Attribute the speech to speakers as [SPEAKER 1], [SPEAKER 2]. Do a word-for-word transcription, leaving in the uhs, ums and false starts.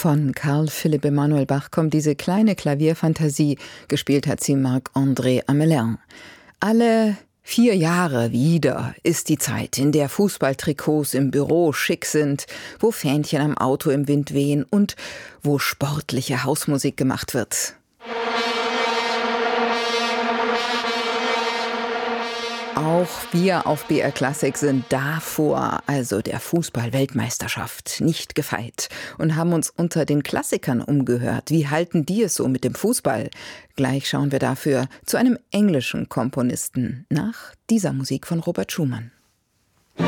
[SPEAKER 1] Von Carl Philipp Emanuel Bach kommt diese kleine Klavierfantasie, gespielt hat sie Marc-André Amelin. Alle vier Jahre wieder ist die Zeit, in der Fußballtrikots im Büro schick sind, wo Fähnchen am Auto im Wind wehen und wo sportliche Hausmusik gemacht wird. Auch wir auf B R Klassik sind davor, also der Fußball-Weltmeisterschaft, nicht gefeit und haben uns unter den Klassikern umgehört. Wie halten die es so mit dem Fußball? Gleich schauen wir dafür zu einem englischen Komponisten nach dieser Musik von Robert Schumann.